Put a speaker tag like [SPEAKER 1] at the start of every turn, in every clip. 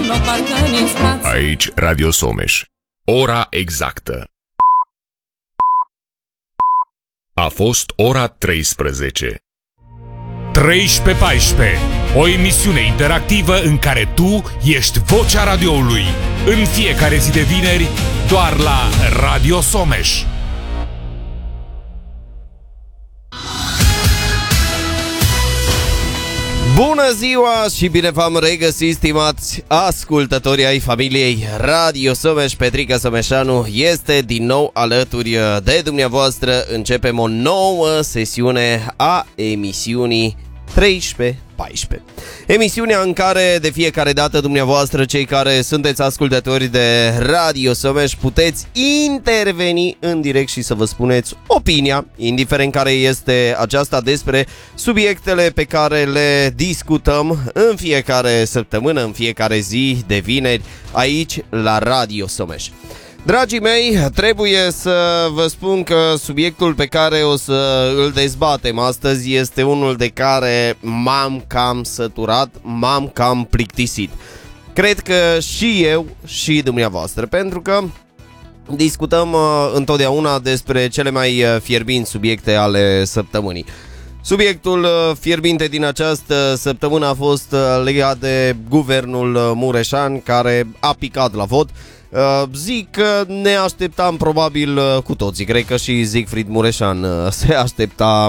[SPEAKER 1] no parcă nici frați.
[SPEAKER 2] Aici Radio Someș. Ora exactă. A fost ora 13.
[SPEAKER 3] 13-14. O emisiune interactivă în care tu ești vocea radioului. În fiecare zi de vineri, doar la Radio Someș.
[SPEAKER 4] Bună ziua și bine v-am regăsit, stimați ascultători ai familiei Radio Someș. Petrica Someșanu este din nou alături de dumneavoastră. Începem o nouă sesiune a emisiunii 13-14. Emisiunea în care de fiecare dată dumneavoastră, cei care sunteți ascultători de Radio Someș, puteți interveni în direct și să vă spuneți opinia, indiferent care este aceasta, despre subiectele pe care le discutăm în fiecare săptămână, în fiecare zi de vineri, aici la Radio Someș. Dragii mei, trebuie să vă spun că subiectul pe care o să îl dezbatem astăzi este unul de care m-am cam săturat, m-am cam plictisit. Cred că și eu și dumneavoastră, pentru că discutăm întotdeauna despre cele mai fierbinți subiecte ale săptămânii. Subiectul fierbinte din această săptămână a fost legat de guvernul Mureșan, care a picat la vot. Zic că ne așteptam probabil cu toții. Cred că și Siegfried Mureșan se aștepta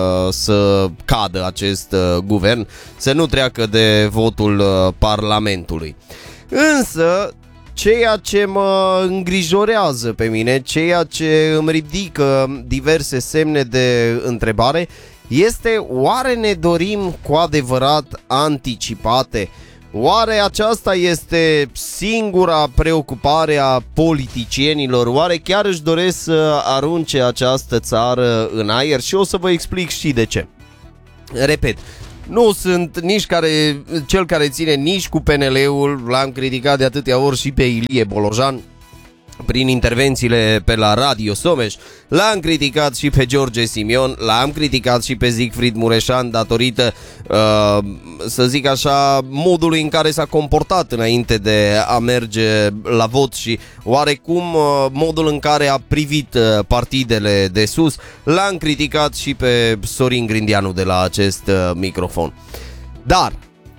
[SPEAKER 4] să cadă acest guvern, să nu treacă de votul Parlamentului. Însă, ceea ce mă îngrijorează pe mine, ceea ce îmi ridică diverse semne de întrebare, este: oare ne dorim cu adevărat anticipate? Oare aceasta este singura preocupare a politicienilor? Oare chiar își doresc să arunce această țară în aer? Și o să vă explic și de ce. Repet, nu sunt nici cel care ține nici cu PNL-ul, l-am criticat de atâtea ori și pe Ilie Bolojan prin intervențiile pe la Radio Someș, l-am criticat și pe George Simion, l-am criticat și pe Siegfried Mureșan datorită, să zic așa, modului în care s-a comportat înainte de a merge la vot și oarecum modul în care a privit partidele de sus. L-am criticat și pe Sorin Grindeanu de la acest microfon. Dar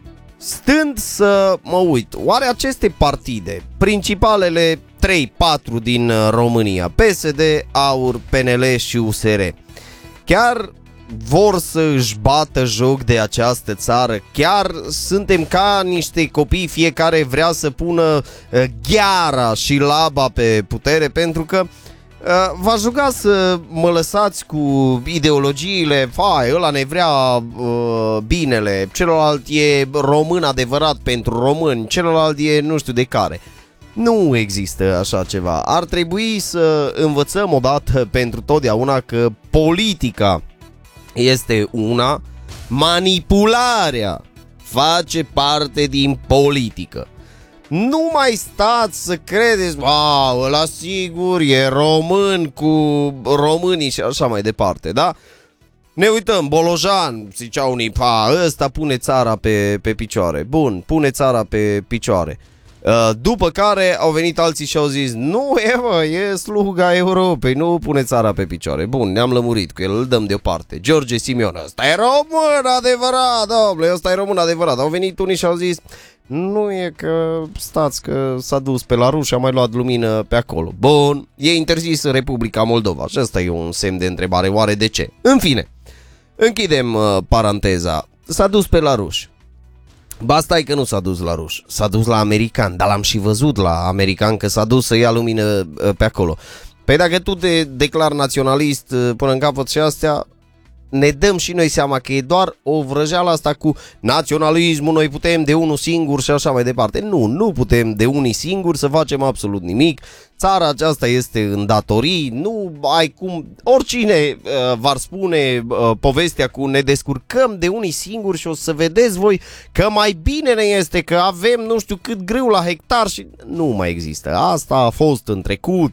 [SPEAKER 4] stând să mă uit, oare aceste partide, principalele 3-4 din România, PSD, AUR, PNL și USR, chiar vor să își bată joc de această țară? Chiar suntem ca niște copii, fiecare vrea să pună gheara și laba pe putere? Pentru că v-aș ruga să mă lăsați cu ideologiile: fai, ăla ne vrea binele, celălalt e român adevărat pentru români, celălalt e nu știu de care. Nu există așa ceva. Ar trebui să învățăm odată pentru totdeauna că politica este una, manipularea face parte din politică. Nu mai stați să credeți: wow, ăla sigur e român cu românii și așa mai departe, da? Ne uităm, Bolojan, zicea unii: ăsta pune țara pe picioare. Bun, pune țara pe picioare. După care au venit alții și au zis: nu e sluga Europei, nu pune țara pe picioare. Bun, ne-am lămurit cu el, îl dăm deoparte. George Simion: ăsta e român adevărat, domnule, ăsta e român adevărat. Au venit unii și au zis: nu e că, stați că s-a dus pe la ruși, a mai luat lumină pe acolo. Bun, e interzis în Republica Moldova și ăsta e un semn de întrebare, oare de ce? În fine, închidem paranteza. S-a dus pe la ruși. Ba stai că nu s-a dus la ruși, s-a dus la american, dar l-am și văzut la american că s-a dus să ia lumină pe acolo. Păi dacă tu te declari naționalist până în capăt și astea, ne dăm și noi seama că e doar o vrăjeală asta cu naționalismul, noi putem de unul singur și așa mai departe. Nu putem de unii singuri să facem absolut nimic. Țara aceasta este în datorii, nu ai cum. Oricine v-ar spune povestea cu ne descurcăm de unii singuri și o să vedeți voi că mai bine ne este, că avem nu știu cât grâu la hectar și nu mai există. Asta a fost în trecut.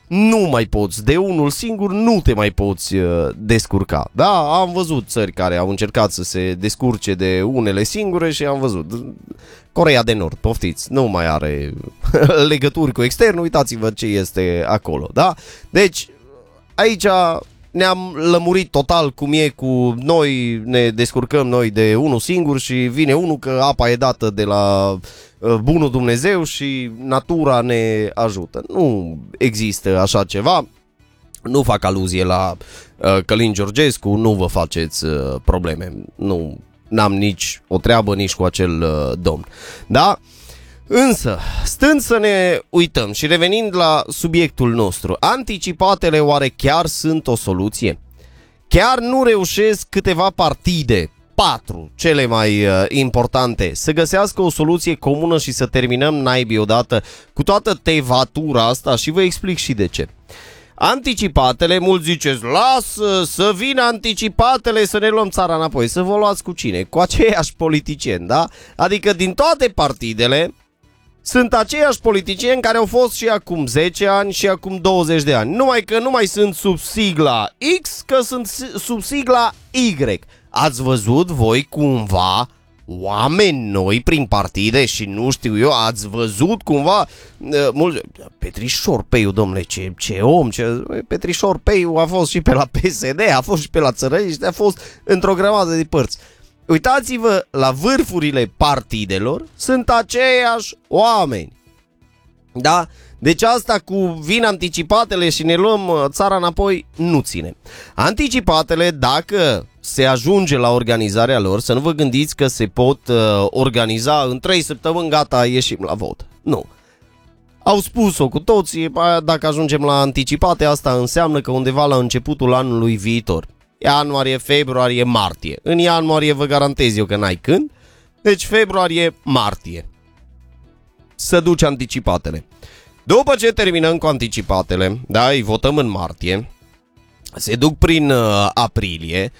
[SPEAKER 4] nu mai poți, de unul singur nu te mai poți descurca. Da, am văzut țări care au încercat să se descurce de unele singure și am văzut. Coreea de Nord, poftiți, nu mai are legături cu externul, uitați-vă ce este acolo, da? Deci, aici ne-am lămurit total cum e cu noi, ne descurcăm noi de unul singur și vine unul că apa e dată de la bunul Dumnezeu și natura ne ajută. Nu există așa ceva. Nu fac aluzie la Călin Georgescu, nu vă faceți probleme. Nu, n-am nici o treabă nici cu acel domn. Da? Însă, stând să ne uităm și revenind la subiectul nostru, anticipatele oare chiar sunt o soluție? Chiar nu reușesc câteva partide, 4 cele mai importante, să găsească o soluție comună și să terminăm naibii odată cu toată tevatura asta și vă explic și de ce. Anticipatele, mulți ziceți, lasă să vină anticipatele să ne luăm țara înapoi. Să vă luați cu cine? Cu aceiași politicieni, da? Adică din toate partidele sunt aceiași politicieni care au fost și acum 10 ani și acum 20 de ani. Numai că nu mai sunt sub sigla X, că sunt sub sigla Y. Ați văzut voi cumva oameni noi prin partide și nu știu eu, ați văzut cumva Petrișor Peiu, domnule, ce om, Petrișor Peiu a fost și pe la PSD, a fost și pe la Țărăniște, a fost într-o grămadă de părți. Uitați-vă la vârfurile partidelor, sunt aceiași oameni. Da? Deci asta cu vin anticipatele și ne luăm țara înapoi nu ține. Anticipatele, dacă se ajunge la organizarea lor, să nu vă gândiți că se pot organiza în 3 săptămâni, gata, ieșim la vot. Nu. Au spus-o cu toții, dacă ajungem la anticipate, asta înseamnă că undeva la începutul anului viitor. Ianuarie, februarie, martie. În ianuarie vă garantez eu că n-ai când. Deci februarie, martie. Să duci anticipatele. După ce terminăm cu anticipatele, da, îi votăm în martie, se duc prin aprilie,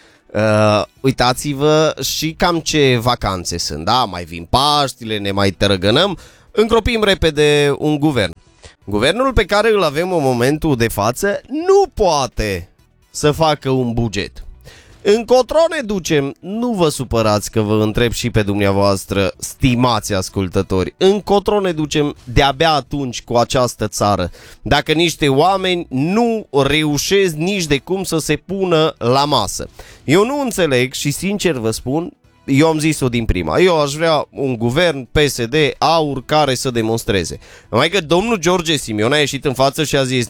[SPEAKER 4] uitați-vă și cam ce vacanțe sunt, da, mai vin Paștile, ne mai tărăgănăm, încropim repede un guvern. Guvernul pe care îl avem în momentul de față nu poate să facă un buget. Încotro ne ducem? Nu vă supărați că vă întreb și pe dumneavoastră, stimați ascultători. Încotro ne ducem de-abia atunci cu această țară, dacă niște oameni nu reușesc nici de cum să se pună la masă. Eu nu înțeleg și sincer vă spun, eu am zis-o din prima, eu aș vrea un guvern PSD AUR care să demonstreze. Numai că domnul George Simion a ieșit în față și a zis,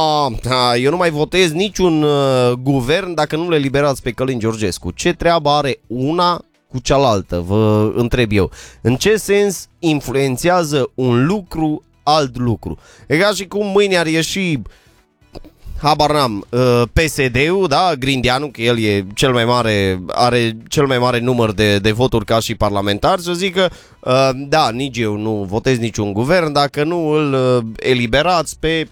[SPEAKER 4] eu nu mai votez niciun guvern dacă nu le liberați pe Călin Georgescu. Ce treabă are una cu cealaltă, vă întreb eu. În ce sens influențează un lucru alt lucru? E ca și cum mâine ar ieși, habar n-am, PSD-ul, da, Grindeanu, că el e cel mai mare, are cel mai mare număr de voturi ca și parlamentar, să zică, da, nici eu nu votez niciun guvern dacă nu îl eliberați pe,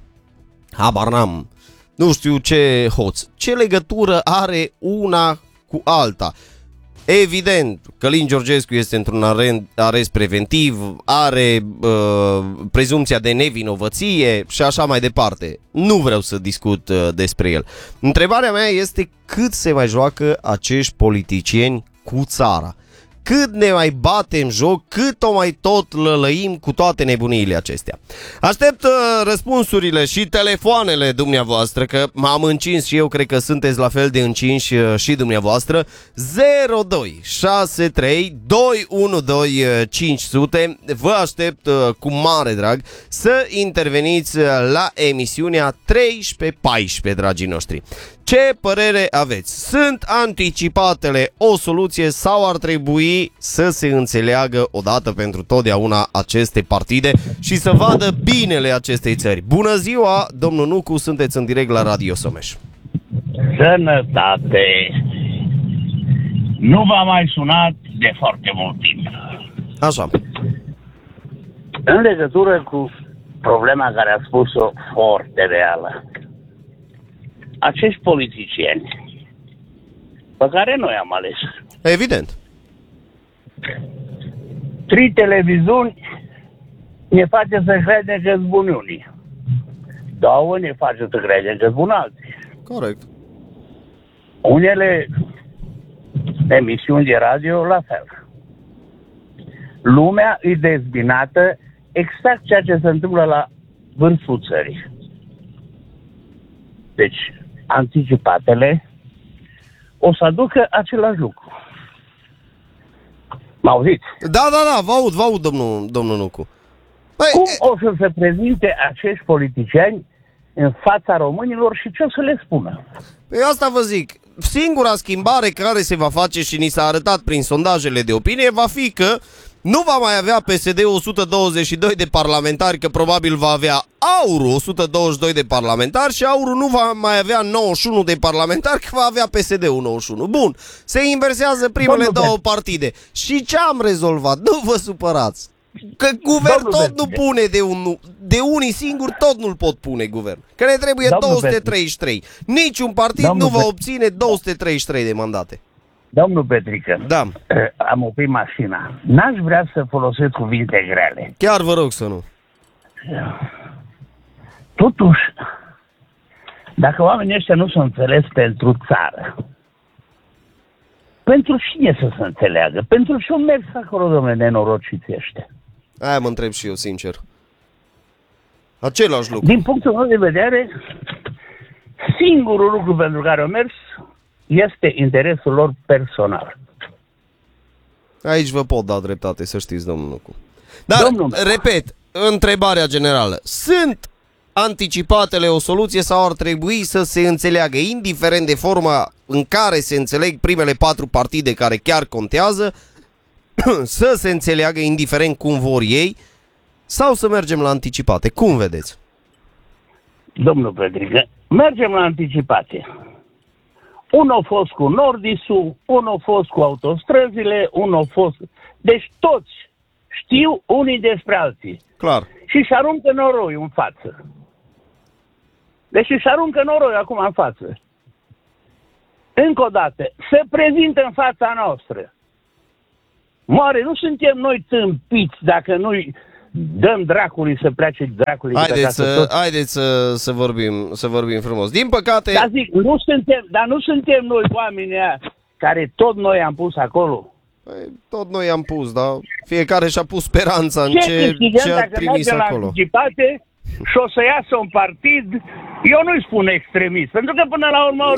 [SPEAKER 4] habar n-am, nu știu ce hoț. Ce legătură are una cu alta? Evident, Călin Georgescu este într-un arest preventiv, are prezumția de nevinovăție și așa mai departe. Nu vreau să discut despre el. Întrebarea mea este cât se mai joacă acești politicieni cu țara. Cât ne mai batem joc, cât o mai tot lălăim cu toate nebuniile acestea. Aștept răspunsurile și telefoanele dumneavoastră, că m-am încins și eu cred că sunteți la fel de încinși și dumneavoastră. 02 63 212 500. Vă aștept cu mare drag să interveniți la emisiunea 13-14, dragii noștri. Ce părere aveți? Sunt anticipatele o soluție sau ar trebui să se înțeleagă odată pentru totdeauna aceste partide și să vadă binele acestei țări? Bună ziua, domnul Nucu, sunteți în direct la Radio Someș.
[SPEAKER 1] Sănătate! Nu v-am mai sunat de foarte mult timp.
[SPEAKER 4] Așa.
[SPEAKER 1] În legătură cu problema care a spus-o foarte reală. Acești politicieni pe care noi am ales.
[SPEAKER 4] Evident.
[SPEAKER 1] 3 televiziuni ne face să credem că-s buni unii. două ne face să credem că spun alții.
[SPEAKER 4] Corect.
[SPEAKER 1] Unele emisiuni de radio, la fel. Lumea e dezbinată exact ceea ce se întâmplă la vârful țării. Deci, anticipatele o să aducă același lucru. M-auziți?
[SPEAKER 4] Da, vă aud, domnul Nucu. Păi,
[SPEAKER 1] Cum o să se prezinte acești politicieni în fața românilor și ce o să le spună?
[SPEAKER 4] Păi asta vă zic, singura schimbare care se va face și ni s-a arătat prin sondajele de opinie va fi că nu va mai avea PSD 122 de parlamentari, că probabil va avea AUR 122 de parlamentari și AUR nu va mai avea 91 de parlamentari, că va avea PSD-ul 91. Bun, se inversează primele două partide. Și ce am rezolvat? Nu vă supărați. Că guvern tot nu pune de unii singuri, tot nu-l pot pune guvern. Că ne trebuie 233. Niciun partid nu va obține 233 de mandate.
[SPEAKER 1] Domnul Petrică,
[SPEAKER 4] da.
[SPEAKER 1] Am oprit mașina. N-aș vrea să folosesc cuvinte grele.
[SPEAKER 4] Chiar vă rog să nu.
[SPEAKER 1] Totuși, dacă oamenii ăștia nu se înțeles pentru țară, pentru cine să se înțeleagă? Pentru ce au mers acolo, domnule, nenorociți ăștia?
[SPEAKER 4] Aia mă întreb și eu, sincer. Același lucru.
[SPEAKER 1] Din punctul meu de vedere, singurul lucru pentru care au mers este interesul lor personal.
[SPEAKER 4] Aici vă pot da dreptate, să știți, domnul Nucu. Dar, repet, întrebarea generală. Sunt anticipatele o soluție sau ar trebui să se înțeleagă, indiferent de forma în care se înțeleg primele 4 partide care chiar contează, să se înțeleagă indiferent cum vor ei, sau să mergem la anticipate? Cum vedeți?
[SPEAKER 1] Domnul Petrică, mergem la anticipate. Unul a fost cu Nordisul, unul a fost cu autostrăzile, unul a fost... Deci toți știu unii despre alții.
[SPEAKER 4] Clar.
[SPEAKER 1] Și își aruncă noroi în față. Deci își aruncă noroi acum în față. Încă o dată, se prezintă în fața noastră. Moare, nu suntem noi tâmpiți dacă nu-i dăm dracului să plece dracului.
[SPEAKER 4] Haideți să vorbim frumos. Din păcate...
[SPEAKER 1] Dar zic, nu suntem noi oamenii care tot noi am pus acolo.
[SPEAKER 4] Păi, tot noi am pus, dar fiecare și-a pus speranța în ce a trimis acolo.
[SPEAKER 1] Și o să iasă un partid, eu nu-i spun extremist, pentru că până la urmă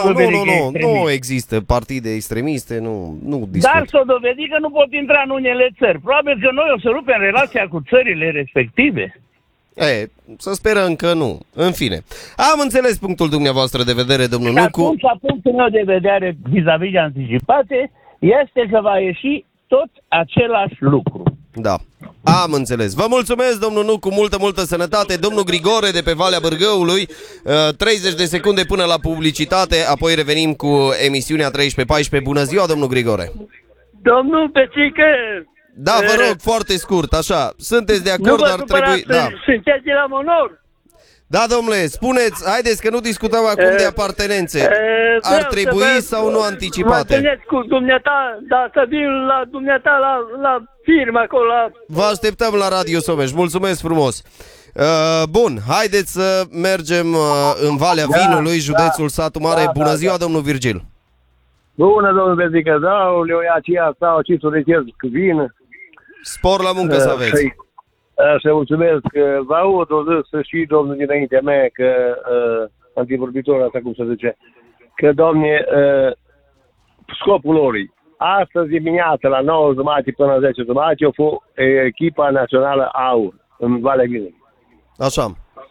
[SPEAKER 4] nu există partide extremiste, nu discut.
[SPEAKER 1] Dar s-o dovedi că nu pot intra în unele țări. Probabil că noi o să rupem relația cu țările respective.
[SPEAKER 4] Să sperăm că nu. În fine, am înțeles punctul dumneavoastră de vedere, domnul Nucu.
[SPEAKER 1] Atunci, punctul meu de vedere vis-a-vis de anticipate este că va ieși tot același lucru.
[SPEAKER 4] Da, am înțeles. Vă mulțumesc, domnul Nucu, multă sănătate. Domnul Grigore de pe Valea Bârgăului, 30 de secunde până la publicitate, apoi revenim cu emisiunea 13-14. Bună ziua, domnul Grigore.
[SPEAKER 5] Domnul Petrică.
[SPEAKER 4] Da, vă rog, foarte scurt, așa. Sunteți de acord, ar trebui... Da.
[SPEAKER 5] Sunteți de la Monor.
[SPEAKER 4] Da, domnule, spuneți, haideți că nu discutăm acum de apartenențe. Ar trebui sau nu anticipate?
[SPEAKER 5] Mă cu dumneata, da, să vin la dumneata la firmă acolo.
[SPEAKER 4] Vă așteptăm la Radio Someș, mulțumesc frumos. Bun, haideți să mergem în Valea Vinului, județul Satu Mare. Bună ziua, domnul Virgil.
[SPEAKER 6] Bună, domnul Bezică, da, eu aceea stau, ce să rechez vin.
[SPEAKER 4] Spor la muncă să aveți.
[SPEAKER 6] Așa, mulțumesc. Vă aud, o zis și domnul dinaintea mea, că antivorbitor, asta cum se zice, că, domne, scopul lor, astăzi dimineața la 9:30 până la 10:30 a fost echipa națională AUR în Valea Vinului.
[SPEAKER 4] Așa.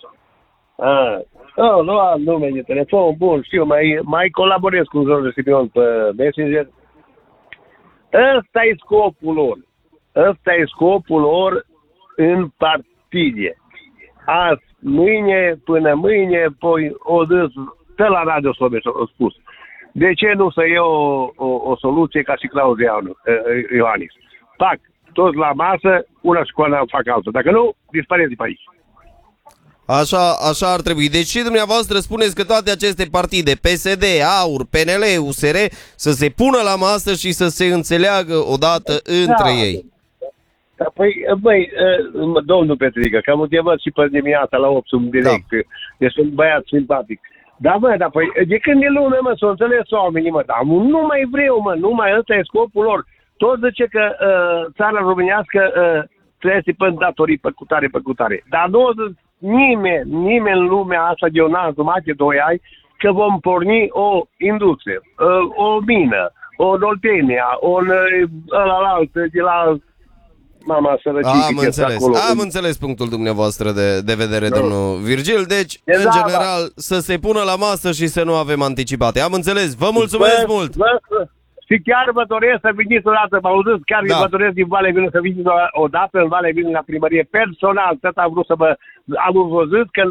[SPEAKER 6] Nu am nume de telefon, bun, știu, mai colaborez cu George Scipion pe Messenger. Ăsta e scopul lor. Ăsta e scopul lor în partide. Azi, mâine, până mâine, poi o dâs, pe la Radio Someș a spus. De ce nu să iau o soluție ca și Claus Iohannis? Pac, toți la masă, una școală fac altă. Dacă nu, dispare de pe aici.
[SPEAKER 4] Așa ar trebui. Deci și dumneavoastră spuneți că toate aceste partide, PSD, AUR, PNL, USR, să se pună la masă și să se înțeleagă odată între ei.
[SPEAKER 6] Păi, băi, domnul Petrică, că am te văd și pe dimineața la 8 sunt direct, deci sunt băiat simpatic. Da, bă, dar păi, de când e lună, mă, s-o înțeles oamenii, mă, dar nu mai vreau, mă, nu mai, ăsta e scopul lor. Tot zice că țara românească trebuie să până datorii pe cutare. Dar nu o să nimeni în lumea asta de un an, jumate, 2 ani, că vom porni o industrie, o mină, o Oltenia, de la mama sărăcică.
[SPEAKER 4] Am înțeles punctul dumneavoastră de vedere, domnul Virgil. Deci, în general, să se pună la masă și să nu avem anticipate. Am înțeles. Vă mulțumesc mult!
[SPEAKER 6] Și chiar vă doresc să veniți odată, mă auziți, chiar vă doresc din Valea Vină să veniți odată în Valea Vină la primărie personal. Tot am vrut să vă am văzut că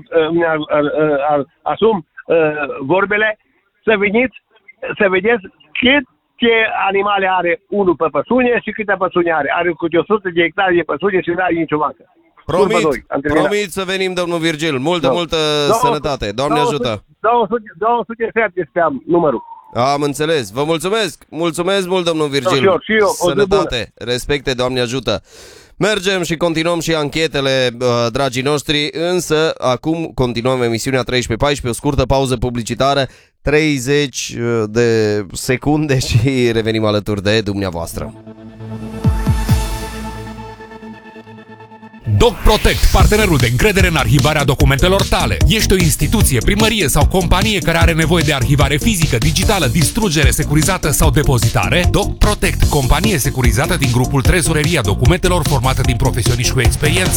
[SPEAKER 6] asum vorbele, să veniți, să vedeți ce animale are unul pe păsune și câte păsune are. Are cu 100 de hectare de păsune și nu are nicio vacă.
[SPEAKER 4] Promit să venim, domnul Virgil. Multă sănătate. Doamne ajută.
[SPEAKER 6] 217 am numărul.
[SPEAKER 4] Am înțeles. Vă mulțumesc. Mulțumesc mult, domnul Virgil.
[SPEAKER 6] Și eu.
[SPEAKER 4] Sănătate. Respecte, Doamne ajută. Mergem și continuăm și anchetele, dragii noștri, însă acum continuăm emisiunea 13-14, o scurtă pauză publicitară, 30 de secunde și revenim alături de dumneavoastră.
[SPEAKER 3] DocProtect, partenerul de încredere în arhivarea documentelor tale. Ești o instituție, primărie sau companie care are nevoie de arhivare fizică, digitală, distrugere securizată sau depozitare? DocProtect, companie securizată din grupul Trezoreria Documentelor formată din profesioniști cu experiență.